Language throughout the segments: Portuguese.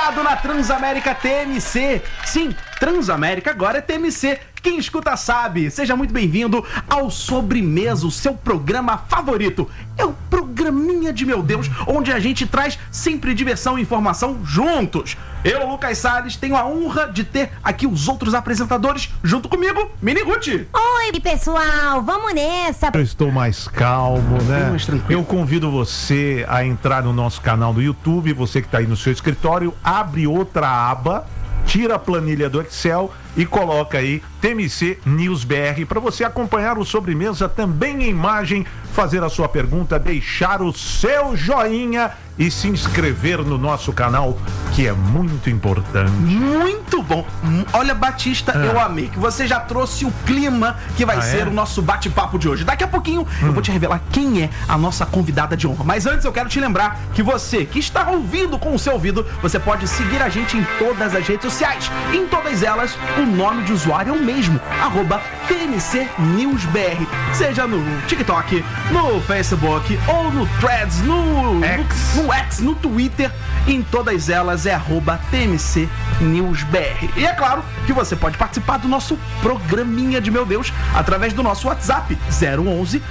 ligado na Transamérica TMC. Sim, Transamérica agora é TMC. Quem escuta sabe. Seja muito bem-vindo ao Sobremesa, o seu programa favorito. É o programinha de meu Deus, onde a gente traz sempre diversão e informação juntos. Eu, Lucas Salles, tenho a honra de ter aqui os outros apresentadores junto comigo, Mini Ruth. Oi, pessoal, vamos nessa. Eu estou mais calmo, né? Mais tranquilo. Eu convido você a entrar no nosso canal do YouTube, você que está aí no seu escritório, abre outra aba, tira a planilha do Excel e coloca aí TMC News BR para você acompanhar o Sobremesa também em imagem, fazer a sua pergunta, deixar o seu joinha e se inscrever no nosso canal, que é muito importante. Muito bom. Olha, Batista, eu amei que você já trouxe o clima que vai ser o nosso bate-papo de hoje. Daqui a pouquinho eu vou te revelar quem é a nossa convidada de honra. Mas antes eu quero te lembrar que você que está ouvindo com o seu ouvido, você pode seguir a gente em todas as redes sociais. Em todas elas, o nome de usuário é o mesmo, @TMC News BR. Seja no TikTok, no Facebook ou no Threads, no X, no Twitter, em todas elas é @TMC News BR. E é claro que você pode participar do nosso programinha de meu Deus através do nosso WhatsApp 011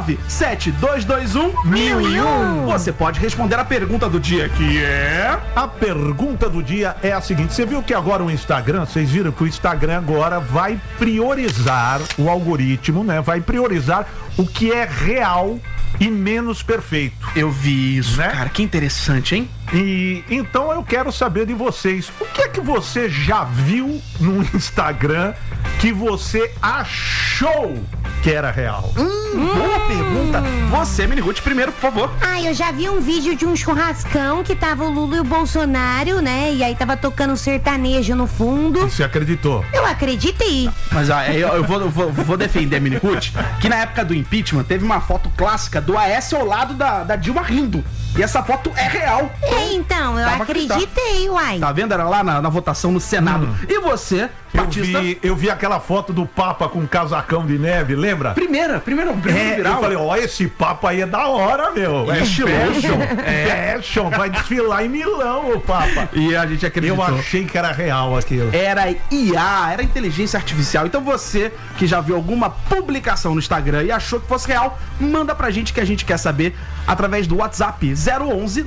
97221 1001. Você pode responder a pergunta do dia, que é... A pergunta do dia é a seguinte: você viu que agora o Instagram, vocês viram que o Instagram agora vai priorizar o algoritmo, né? Vai priorizar o que é real e menos perfeito. Eu vi isso, né? Cara, que interessante, hein? E então eu quero saber de vocês, o que é que você já viu no Instagram que você achou que era real? Boa pergunta. Você, Mini Ruth, primeiro, por favor. Eu já vi um vídeo de um churrascão que tava o Lula e o Bolsonaro, né? E aí tava tocando sertanejo no fundo. Você acreditou? Eu acreditei. Mas eu vou defender a Mini Ruth, que na época do impeachment teve uma foto clássica do Aécio ao lado da Dilma rindo. E essa foto é real. Então, eu acreditei, uai. Tá vendo? Era lá na votação no Senado. E você, Batista? Eu vi aquela foto do Papa com um casacão de neve, lembra? Primeira viral. Eu falei, ó, esse Papa aí é da hora, meu. É fashion. Fashion. Vai desfilar em Milão, o Papa. E a gente acreditou. Eu achei que era real aquilo. Era IA, era inteligência artificial. Então você que já viu alguma publicação no Instagram e achou que fosse real, manda pra gente que a gente quer saber através do WhatsApp 011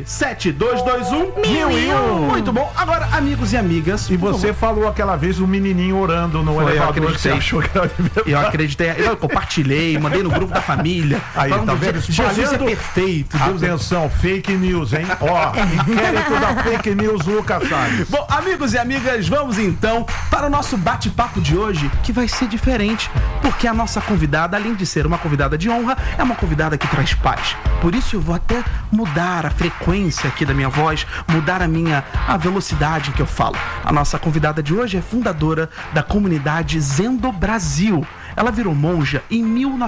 97221 1001. Muito bom. Agora, amigos e amigas... E você falou aquela vez o menininho orando no elevador. Você achou que era de verdade? Eu acreditei. Eu compartilhei, mandei no grupo da família. Aí, tá vendo? Jesus é perfeito. Atenção, fake news, hein? Ó, inquérito da fake news, Lucas Salles. Bom, amigos e amigas, vamos então para o nosso bate-papo de hoje, que vai ser diferente, porque a nossa convidada, além de ser uma convidada de honra, é uma convidada que traz paz. Por isso eu vou até mudar a frequência aqui da minha voz, mudar a velocidade que eu falo. A nossa convidada de hoje é fundadora da comunidade Zendo Brasil. Ela virou monja em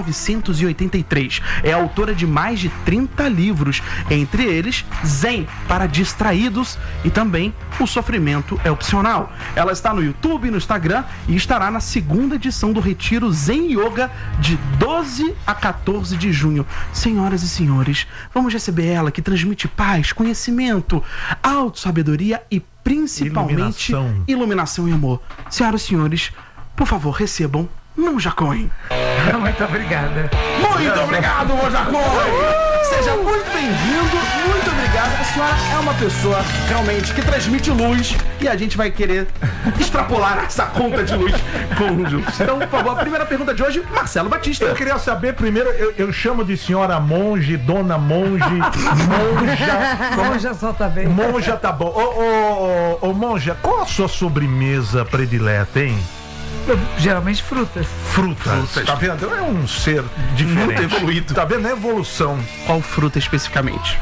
1983. É autora de mais de 30 livros, entre eles Zen para Distraídos e também O Sofrimento é Opcional. Ela está no YouTube e no Instagram e estará na segunda edição do Retiro Zen Yoga de 12 a 14 de junho. Senhoras e senhores, vamos receber ela que transmite paz, conhecimento, autossabedoria e principalmente iluminação e amor. Senhoras e senhores, por favor, recebam Monja Cohen. Muito obrigada. Muito obrigado, Monja Cohen. Seja muito bem-vindo, muito obrigado. A senhora é uma pessoa realmente que transmite luz e a gente vai querer extrapolar essa conta de luz conjuntos. Então, por favor, a primeira pergunta de hoje, Marcelo Batista. Eu queria saber primeiro, eu chamo de senhora monge, dona monge, monja. Monja só tá bem. Monja tá bom. Ô, monja, qual a sua sobremesa predileta, hein? Geralmente frutas. Frutas. Tá vendo? É um ser diferente. Muito evoluído. Tá vendo? É evolução. Qual fruta especificamente?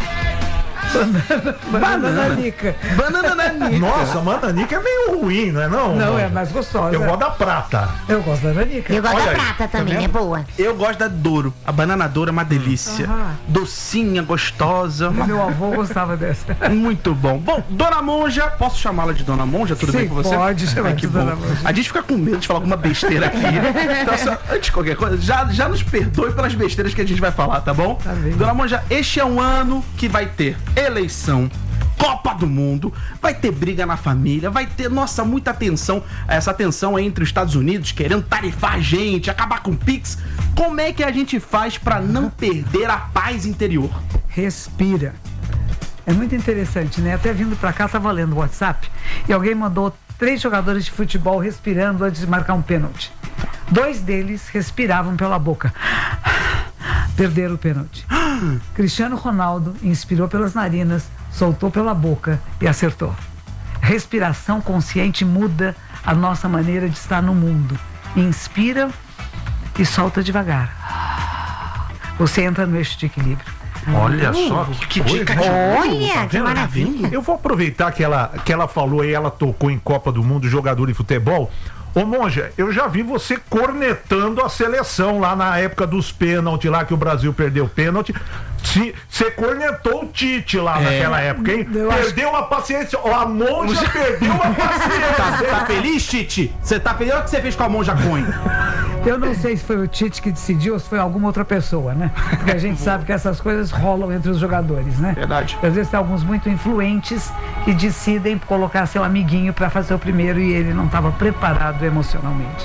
Bananica. Banananica. Nossa, bananica é meio ruim, não é não? Não, é mais gostosa. Eu gosto da prata. Eu gosto da bananica. Eu gosto Olha da aí, prata também, é boa. Eu gosto da Douro. A banana Douro é uma delícia. Docinha, gostosa. Meu avô gostava dessa. Muito bom. Bom, Dona Monja, posso chamá-la de Dona Monja? Tudo bem com você? Pode chamar que de bom. Dona Monja. A gente fica com medo de falar alguma besteira aqui. Então, antes de qualquer coisa, já nos perdoe pelas besteiras que a gente vai falar, tá bom? Tá bem. Dona Monja, este é um ano que vai ter eleição, Copa do Mundo, vai ter briga na família, vai ter, nossa, muita tensão. Essa tensão entre os Estados Unidos querendo tarifar a gente, acabar com o Pix. Como é que a gente faz pra não perder a paz interior? Respira. É muito interessante, né? Até vindo pra cá, tava lendo o WhatsApp e alguém mandou 3 jogadores de futebol respirando antes de marcar um pênalti. 2 deles respiravam pela boca. Perderam o pênalti. Cristiano Ronaldo inspirou pelas narinas, soltou pela boca e acertou. Respiração consciente muda a nossa maneira de estar no mundo. Inspira e solta devagar. Você entra no eixo de equilíbrio. Olha só Que dica de Olha, que maravilha. Eu vou aproveitar que ela falou aí, ela tocou em Copa do Mundo, jogador de futebol. Ô Monja, eu já vi você cornetando a seleção lá na época dos pênaltis lá, que o Brasil perdeu o pênalti. Você cornetou o Tite lá naquela época, hein? Perdeu a paciência. Ó, a Monja perdeu a paciência. Tá feliz, Tite? Você tá feliz? Olha o que você fez com a Monja Coin. Eu não sei se foi o Tite que decidiu ou se foi alguma outra pessoa, né? Porque a gente sabe que essas coisas rolam entre os jogadores, né? Verdade. Às vezes tem alguns muito influentes que decidem colocar seu amiguinho pra fazer o primeiro e ele não estava preparado emocionalmente.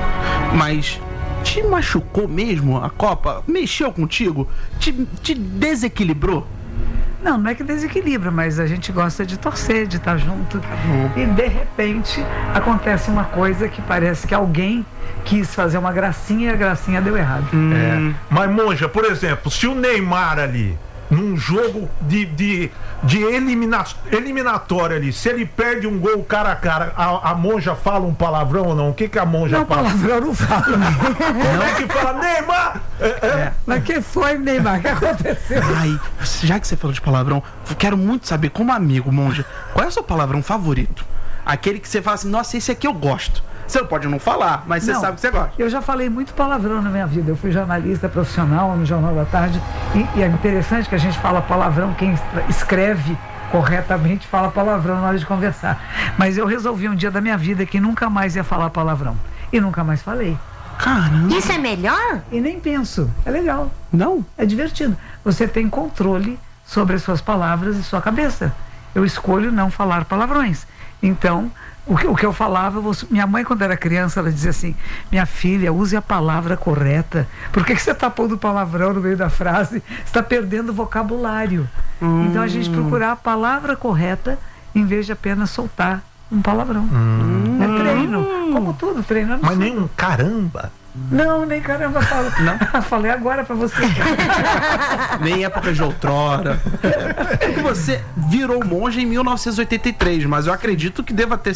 Mas te machucou mesmo a Copa? Mexeu contigo? Te desequilibrou? Não é que desequilibra, mas a gente gosta de torcer, de estar junto. E de repente acontece uma coisa que parece que alguém quis fazer uma gracinha e a gracinha deu errado. Mas Monja, por exemplo, se o Neymar ali, num jogo de eliminatória ali, se ele perde um gol cara a cara, a Monja fala um palavrão ou não? O que a Monja fala? Palavrão não fala. Como é que fala? Neymar! Mas que foi, Neymar? O que aconteceu? Ai, já que você falou de palavrão, quero muito saber, como amigo, Monja, qual é o seu palavrão favorito? Aquele que você fala assim, nossa, esse aqui eu gosto. Você pode não falar, mas você sabe que você gosta. Eu já falei muito palavrão na minha vida. Eu fui jornalista profissional no Jornal da Tarde e é interessante que a gente fala palavrão, quem escreve corretamente fala palavrão na hora de conversar. Mas eu resolvi um dia da minha vida que nunca mais ia falar palavrão. E nunca mais falei. Caramba. Isso é melhor? E nem penso. É legal. Não? É divertido. Você tem controle sobre as suas palavras e sua cabeça. Eu escolho não falar palavrões. Então, o que eu falava, minha mãe quando era criança, ela dizia assim, minha filha, use a palavra correta. Por que você está pondo palavrão no meio da frase? Você está perdendo o vocabulário. Então a gente procurar a palavra correta em vez de apenas soltar um palavrão. É treino. Como tudo, treinando. Mas nem um caramba. Não, nem caramba falo. Não? Falei agora pra você. Nem época de outrora. É que você virou monge em 1983, mas eu acredito que deva ter